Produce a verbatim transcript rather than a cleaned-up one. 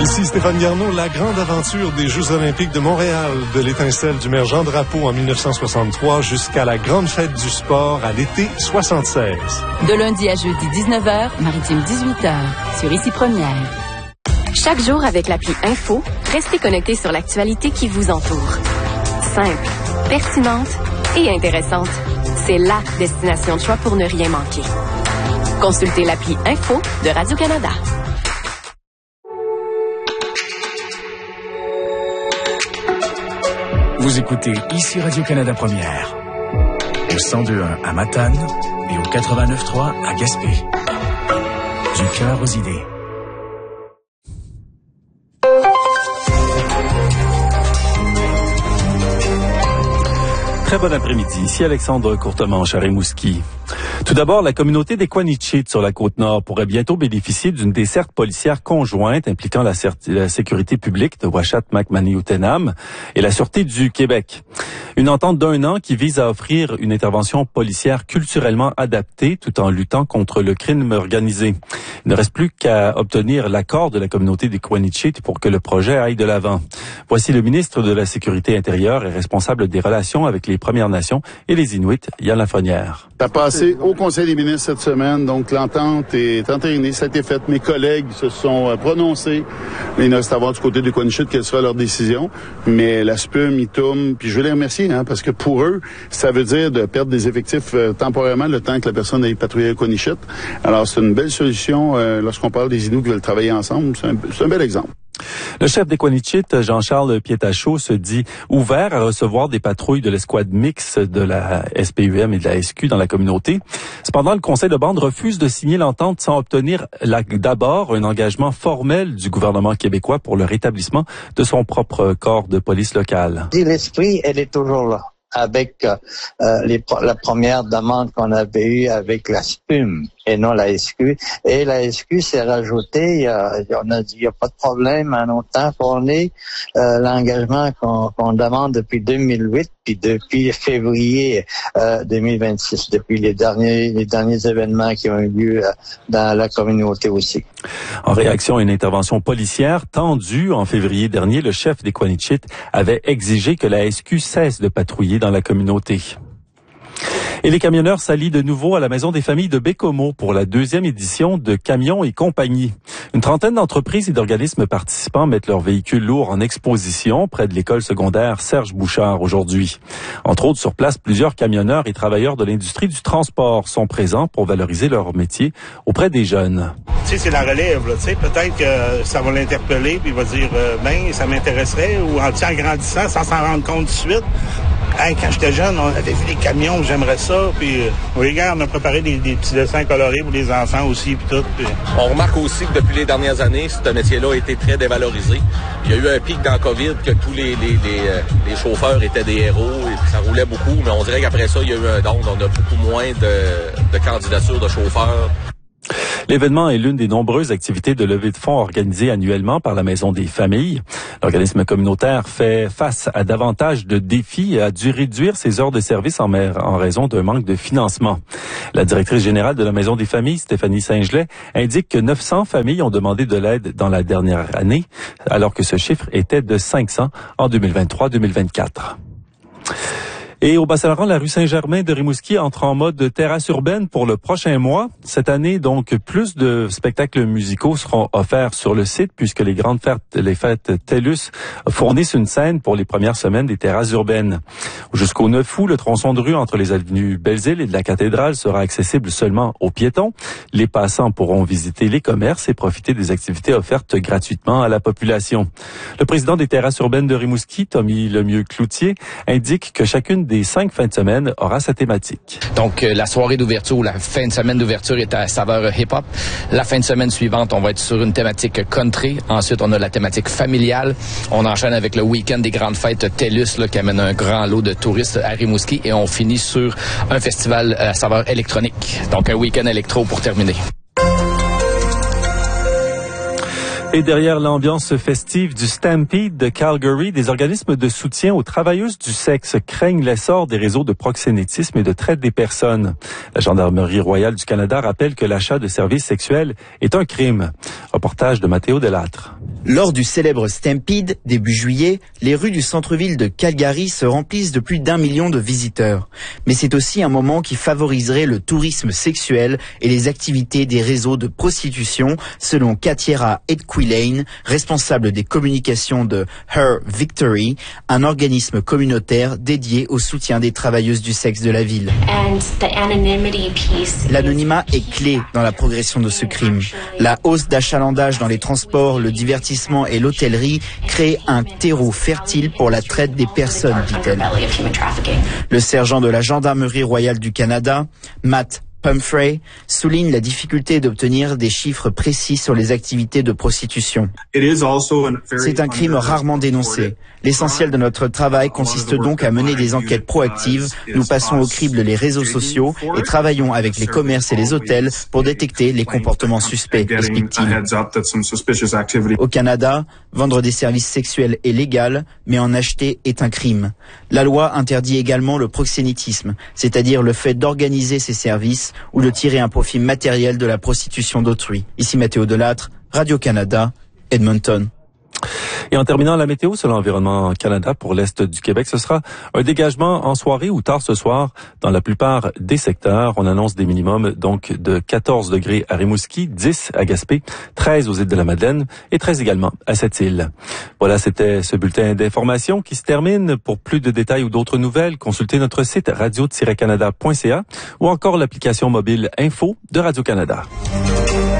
Ici Stéphane Garneau, la grande aventure des Jeux olympiques de Montréal, de l'étincelle du maire Jean Drapeau en mille neuf cent soixante-trois jusqu'à la grande fête du sport à l'été soixante-seize. De lundi à jeudi dix-neuf heures, Maritime dix-huit heures, sur Ici Première. Chaque jour avec l'appli Info, restez connectés sur l'actualité qui vous entoure. Simple, pertinente et intéressante. C'est la destination de choix pour ne rien manquer. Consultez l'appli Info de Radio-Canada. Vous écoutez ici Radio-Canada Première, au cent deux point un à Matane et au quatre-vingt-neuf point trois à Gaspé. Du cœur aux idées. Très bon après-midi. Ici Alexandre Courtemanche à Rimouski. Tout d'abord, la communauté des Coanichetes sur la Côte-Nord pourrait bientôt bénéficier d'une desserte policière conjointe impliquant la, la sécurité publique de Ouachat-Macmanioutenam et la Sûreté du Québec. Une entente d'un an qui vise à offrir une intervention policière culturellement adaptée tout en luttant contre le crime organisé. Il ne reste plus qu'à obtenir l'accord de la communauté des Coanichetes pour que le projet aille de l'avant. Voici le ministre de la Sécurité intérieure et responsable des relations avec les Premières Nations et les Inuits, Yann Lafrenière. Ça a passé au Conseil des ministres cette semaine, donc l'entente est entérinée, ça a été fait. Mes collègues se sont prononcés. Il ne reste à voir du côté des Coanichetes quelle sera leur décision. Mais la S P U M, I T U M, puis je veux les remercier, hein, parce que pour eux, ça veut dire de perdre des effectifs euh, temporairement le temps que la personne aille patrouiller à Coanichetes. Alors c'est une belle solution euh, lorsqu'on parle des Inuits qui veulent travailler ensemble. C'est un, c'est un bel exemple. Le chef des Coanichetes, Jean-Charles Pietachot, se dit ouvert à recevoir des patrouilles de l'escouade mixte de la S P U M et de la S Q dans la communauté. Cependant, le conseil de bande refuse de signer l'entente sans obtenir la, d'abord un engagement formel du gouvernement québécois pour le rétablissement de son propre corps de police locale. L'esprit, elle est toujours là. Avec euh, les, la première demande qu'on avait eue avec la S P U M et non la S Q. Et la S Q s'est rajoutée, euh, on a dit il n'y a pas de problème, en autant qu'on ait euh, l'engagement qu'on, qu'on demande depuis deux mille huit, puis depuis février euh, deux mille vingt-six, depuis les derniers les derniers événements qui ont eu lieu euh, dans la communauté aussi. En réaction à une intervention policière tendue en février dernier, le chef des Coanichetes avait exigé que la S Q cesse de patrouiller dans la communauté. Et les camionneurs s'allient de nouveau à la Maison des familles de Bécomo pour la deuxième édition de Camions et compagnie. Une trentaine d'entreprises et d'organismes participants mettent leurs véhicules lourds en exposition près de l'école secondaire Serge Bouchard aujourd'hui. Entre autres, sur place, plusieurs camionneurs et travailleurs de l'industrie du transport sont présents pour valoriser leur métier auprès des jeunes. Tu sais, c'est la relève, là. Tu sais, peut-être que ça va l'interpeller puis il va dire, euh, ben, ça m'intéresserait, ou en, en grandissant, sans s'en rendre compte tout de suite. Hey, quand j'étais jeune, on avait vu des camions, j'aimerais ça. Puis, euh, oui, gars, on a préparé des, des petits dessins colorés pour les enfants aussi, puis tout. Puis... On remarque aussi que depuis les dernières années, ce métier-là a été très dévalorisé. Il y a eu un pic dans la COVID que tous les, les, les, euh, les chauffeurs étaient des héros et ça roulait beaucoup. Mais on dirait qu'après ça, il y a eu un don. On a beaucoup moins de, de candidatures de chauffeurs. L'événement est l'une des nombreuses activités de levée de fonds organisées annuellement par la Maison des familles. L'organisme communautaire fait face à davantage de défis et a dû réduire ses heures de service en, en raison d'un manque de financement. La directrice générale de la Maison des familles, Stéphanie Saint-Gelais, indique que neuf cents familles ont demandé de l'aide dans la dernière année, alors que ce chiffre était de cinq cents en deux mille vingt-trois deux mille vingt-quatre. Et au Bas-Saint-Laurent, la rue Saint-Germain de Rimouski entre en mode terrasse urbaine pour le prochain mois. Cette année, donc, plus de spectacles musicaux seront offerts sur le site puisque les grandes fêtes, les fêtes TELUS fournissent une scène pour les premières semaines des terrasses urbaines. Jusqu'au neuf août, le tronçon de rue entre les avenues Belzile et de la Cathédrale sera accessible seulement aux piétons. Les passants pourront visiter les commerces et profiter des activités offertes gratuitement à la population. Le président des terrasses urbaines de Rimouski, Tommy Lemieux-Cloutier, indique que chacune des cinq fins de semaine aura sa thématique. Donc, euh, la soirée d'ouverture ou la fin de semaine d'ouverture est à saveur hip-hop. La fin de semaine suivante, on va être sur une thématique country. Ensuite, on a la thématique familiale. On enchaîne avec le week-end des grandes fêtes TELUS là, qui amène un grand lot de touristes à Rimouski. Et on finit sur un festival à saveur électronique. Donc, un week-end électro pour terminer. Et derrière l'ambiance festive du Stampede de Calgary, des organismes de soutien aux travailleuses du sexe craignent l'essor des réseaux de proxénétisme et de traite des personnes. La Gendarmerie royale du Canada rappelle que l'achat de services sexuels est un crime. Reportage de Mathéo Delattre. Lors du célèbre Stampede, début juillet, les rues du centre-ville de Calgary se remplissent de plus d'un million de visiteurs. Mais c'est aussi un moment qui favoriserait le tourisme sexuel et les activités des réseaux de prostitution, selon Katiera Edquilane, responsable des communications de Her Victory, un organisme communautaire dédié au soutien des travailleuses du sexe de la ville. L'anonymat est clé dans la progression de ce crime. La hausse d'achalandage dans les transports, le divertissement et l'hôtellerie créent un terreau fertile pour la traite des personnes, dit-elle. Le sergent de la Gendarmerie royale du Canada, Matt Pumphrey, souligne la difficulté d'obtenir des chiffres précis sur les activités de prostitution. C'est un crime rarement dénoncé. L'essentiel de notre travail consiste donc à mener des enquêtes proactives. Nous passons au crible les réseaux sociaux et travaillons avec les commerces et les hôtels pour détecter les comportements suspects, explique-t-il. Au Canada, vendre des services sexuels est légal, mais en acheter est un crime. La loi interdit également le proxénétisme, c'est-à-dire le fait d'organiser ces services ou de tirer un profit matériel de la prostitution d'autrui. Ici Mathéo Delattre, Radio-Canada, Edmonton. Et en terminant, la météo selon Environnement Canada pour l'Est du Québec, ce sera un dégagement en soirée ou tard ce soir dans la plupart des secteurs. On annonce des minimums donc de quatorze degrés à Rimouski, dix à Gaspé, treize aux îles de la Madeleine et treize également à Sept-Îles. Voilà, c'était ce bulletin d'information qui se termine. Pour plus de détails ou d'autres nouvelles, consultez notre site radio tiret canada point c a ou encore l'application mobile Info de Radio-Canada.